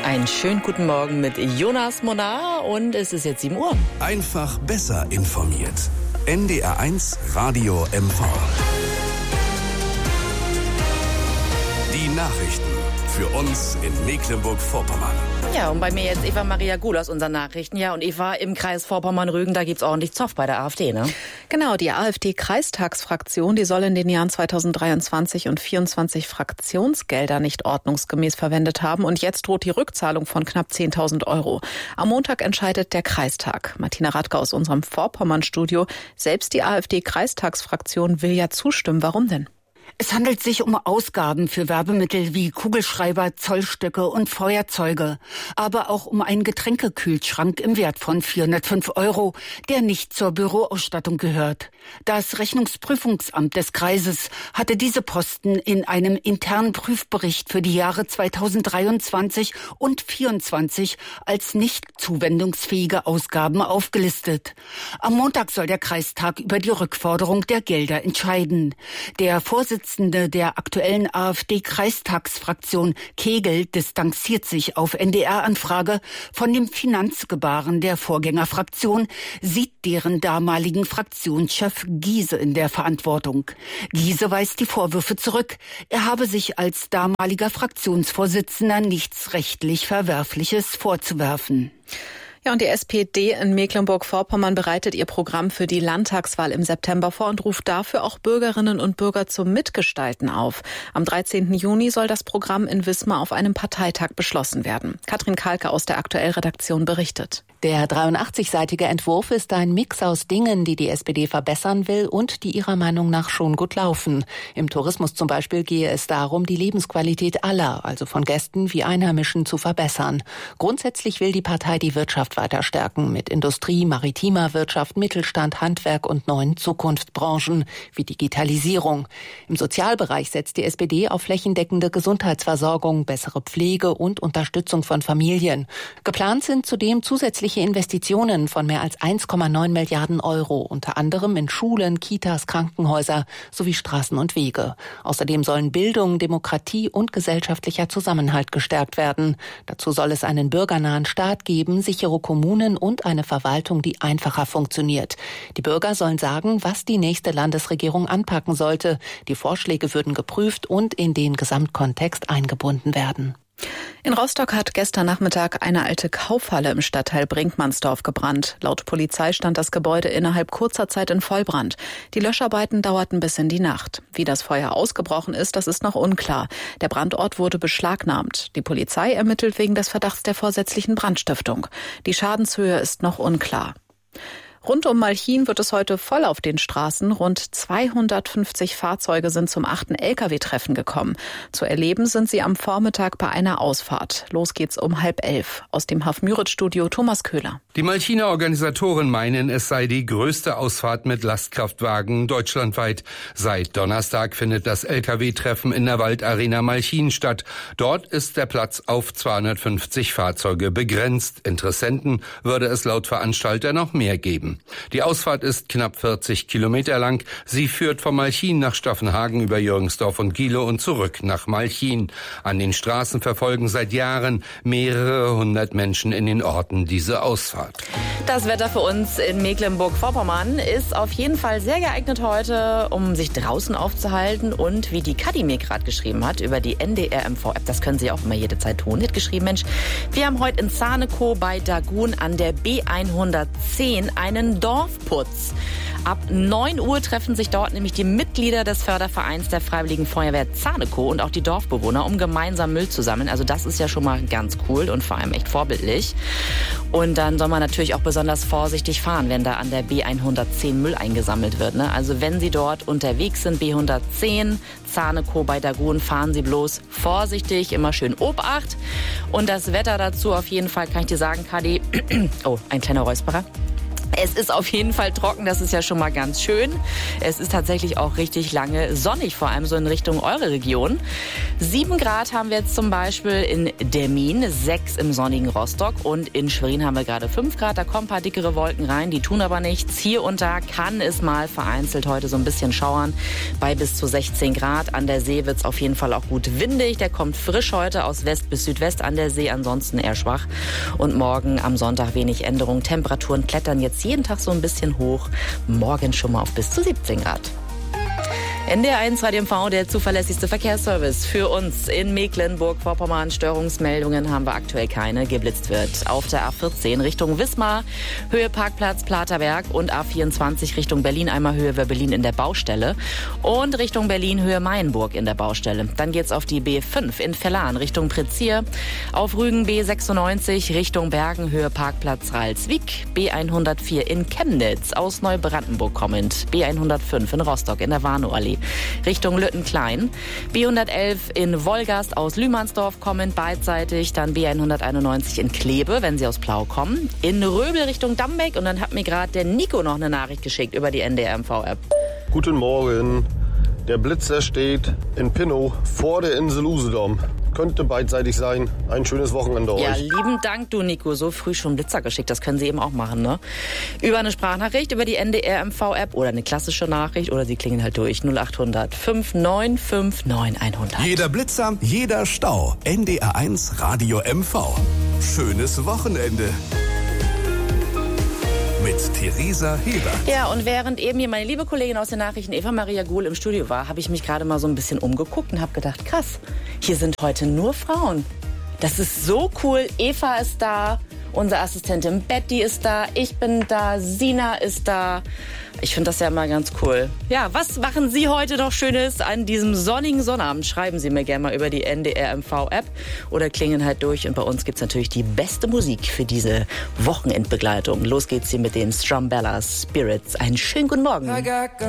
Einen schönen guten Morgen mit Jonas Monar und es ist jetzt 7 Uhr. Einfach besser informiert. NDR1 Radio MV. Die Nachrichten für uns in Mecklenburg-Vorpommern. Ja, und bei mir jetzt Eva Maria Guhl aus unseren Nachrichten. Ja, und Eva, im Kreis Vorpommern-Rügen, da gibt's ordentlich Zoff bei der AfD, ne? Genau, die AfD-Kreistagsfraktion, die soll in den Jahren 2023 und 2024 Fraktionsgelder nicht ordnungsgemäß verwendet haben. Und jetzt droht die Rückzahlung von knapp 10.000 €. Am Montag entscheidet der Kreistag. Martina Radke aus unserem Vorpommern-Studio. Selbst die AfD-Kreistagsfraktion will ja zustimmen. Warum denn? Es handelt sich um Ausgaben für Werbemittel wie Kugelschreiber, Zollstöcke und Feuerzeuge, aber auch um einen Getränkekühlschrank im Wert von 405 €, der nicht zur Büroausstattung gehört. Das Rechnungsprüfungsamt des Kreises hatte diese Posten in einem internen Prüfbericht für die Jahre 2023 und 2024 als nicht zuwendungsfähige Ausgaben aufgelistet. Am Montag soll der Kreistag über die Rückforderung der Gelder entscheiden. Der Vorsitzende der aktuellen AfD-Kreistagsfraktion, Kegel, distanziert sich auf NDR-Anfrage von dem Finanzgebaren der Vorgängerfraktion, sieht deren damaligen Fraktionschef Giese in der Verantwortung. Giese weist die Vorwürfe zurück. Er habe sich als damaliger Fraktionsvorsitzender nichts rechtlich Verwerfliches vorzuwerfen. Ja, und die SPD in Mecklenburg-Vorpommern bereitet ihr Programm für die Landtagswahl im September vor und ruft dafür auch Bürgerinnen und Bürger zum Mitgestalten auf. Am 13. Juni soll das Programm in Wismar auf einem Parteitag beschlossen werden. Katrin Kalke aus der Aktuell-Redaktion berichtet. Der 83-seitige Entwurf ist ein Mix aus Dingen, die die SPD verbessern will und die ihrer Meinung nach schon gut laufen. Im Tourismus zum Beispiel gehe es darum, die Lebensqualität aller, also von Gästen wie Einheimischen, zu verbessern. Grundsätzlich will die Partei die Wirtschaft weiter stärken mit Industrie, maritimer Wirtschaft, Mittelstand, Handwerk und neuen Zukunftsbranchen wie Digitalisierung. Im Sozialbereich setzt die SPD auf flächendeckende Gesundheitsversorgung, bessere Pflege und Unterstützung von Familien. Geplant sind zudem zusätzliche Investitionen von mehr als 1,9 Milliarden €, unter anderem in Schulen, Kitas, Krankenhäuser sowie Straßen und Wege. Außerdem sollen Bildung, Demokratie und gesellschaftlicher Zusammenhalt gestärkt werden. Dazu soll es einen bürgernahen Staat geben, sichere Kommunen und eine Verwaltung, die einfacher funktioniert. Die Bürger sollen sagen, was die nächste Landesregierung anpacken sollte. Die Vorschläge würden geprüft und in den Gesamtkontext eingebunden werden. In Rostock hat gestern Nachmittag eine alte Kaufhalle im Stadtteil Brinkmannsdorf gebrannt. Laut Polizei stand das Gebäude innerhalb kurzer Zeit in Vollbrand. Die Löscharbeiten dauerten bis in die Nacht. Wie das Feuer ausgebrochen ist, das ist noch unklar. Der Brandort wurde beschlagnahmt. Die Polizei ermittelt wegen des Verdachts der vorsätzlichen Brandstiftung. Die Schadenshöhe ist noch unklar. Rund um Malchin wird es heute voll auf den Straßen. Rund 250 Fahrzeuge sind zum 8. Lkw-Treffen gekommen. Zu erleben sind sie am Vormittag bei einer Ausfahrt. Los geht's um 10:30. Aus dem Haf-Müritz-Studio Thomas Köhler. Die Malchiner Organisatoren meinen, es sei die größte Ausfahrt mit Lastkraftwagen deutschlandweit. Seit Donnerstag findet das Lkw-Treffen in der Waldarena Malchin statt. Dort ist der Platz auf 250 Fahrzeuge begrenzt. Interessenten würde es laut Veranstalter noch mehr geben. Die Ausfahrt ist knapp 40 Kilometer lang. Sie führt von Malchin nach Staffenhagen über Jürgensdorf und Giele und zurück nach Malchin. An den Straßen verfolgen seit Jahren mehrere hundert Menschen in den Orten diese Ausfahrt. Das Wetter für uns in Mecklenburg-Vorpommern ist auf jeden Fall sehr geeignet heute, um sich draußen aufzuhalten. Und wie die Kadi mir gerade geschrieben hat über die NDR-MV-App, das können Sie auch immer jede Zeit tun, hat geschrieben, Mensch, wir haben heute in Zahnekow bei Dagun an der B110 einen Dorfputz. Ab 9 Uhr treffen sich dort nämlich die Mitglieder des Fördervereins der Freiwilligen Feuerwehr Zahnekow und auch die Dorfbewohner, um gemeinsam Müll zu sammeln. Also das ist ja schon mal ganz cool und vor allem echt vorbildlich. Und dann soll man natürlich auch besonders vorsichtig fahren, wenn da an der B110 Müll eingesammelt wird, ne? Also wenn Sie dort unterwegs sind, B110, Zahnekow bei Dagun, fahren Sie bloß vorsichtig, immer schön Obacht. Und das Wetter dazu auf jeden Fall kann ich dir sagen, Kadi, oh, ein kleiner Räusperer. Es ist auf jeden Fall trocken, das ist ja schon mal ganz schön. Es ist tatsächlich auch richtig lange sonnig, vor allem so in Richtung eure Region. 7 Grad haben wir jetzt zum Beispiel in Demmin, 6 im sonnigen Rostock und in Schwerin haben wir gerade 5 Grad. Da kommen ein paar dickere Wolken rein, die tun aber nichts. Hier und da kann es mal vereinzelt heute so ein bisschen schauern bei bis zu 16 Grad. An der See wird es auf jeden Fall auch gut windig. Der kommt frisch heute aus West bis Südwest an der See, ansonsten eher schwach. Und morgen am Sonntag wenig Änderung. Temperaturen klettern jetzt jeden Tag so ein bisschen hoch. Morgen schon mal auf bis zu 17 Grad. NDR 1 Radio MV, der zuverlässigste Verkehrsservice für uns in Mecklenburg-Vorpommern. Störungsmeldungen haben wir aktuell keine. Geblitzt wird auf der A14 Richtung Wismar, Höhe Parkplatz Platerberg und A24 Richtung Berlin, einmal Höhe Berlin in der Baustelle und Richtung Berlin Höhe Mayenburg in der Baustelle. Dann geht's auf die B5 in Vellan Richtung Prezier, auf Rügen B96 Richtung Bergen Höhe Parkplatz Ralswiek, B104 in Chemnitz aus Neubrandenburg kommend, B105 in Rostock in der Warnow-Allee Richtung Lüttenklein, B111 in Wolgast aus Lühmannsdorf kommend beidseitig, dann B191 in Kleve, wenn Sie aus Plau kommen, in Röbel Richtung Dambeck und dann hat mir gerade der Nico noch eine Nachricht geschickt über die NDR MV-App. Guten Morgen. Der Blitzer steht in Pinnow vor der Insel Usedom. Könnte beidseitig sein. Ein schönes Wochenende euch. Ja, lieben Dank, du Nico. So früh schon Blitzer geschickt. Das können Sie eben auch machen, ne? Über eine Sprachnachricht, über die NDR MV-App oder eine klassische Nachricht oder Sie klingen halt durch. 0800 5959 100. Jeder Blitzer, jeder Stau. NDR 1 Radio MV. Schönes Wochenende. Mit Theresa Hebert. Ja, und während eben hier meine liebe Kollegin aus den Nachrichten Eva Maria Guhl im Studio war, habe ich mich gerade mal so ein bisschen umgeguckt und habe gedacht, krass, hier sind heute nur Frauen. Das ist so cool. Eva ist da, unsere Assistentin Betty ist da, ich bin da, Sina ist da. Ich finde das ja immer ganz cool. Ja, was machen Sie heute noch Schönes an diesem sonnigen Sonnabend? Schreiben Sie mir gerne mal über die NDR MV-App oder klingen halt durch. Und bei uns gibt's natürlich die beste Musik für diese Wochenendbegleitung. Los geht's hier mit den Strumbella Spirits. Einen schönen guten Morgen.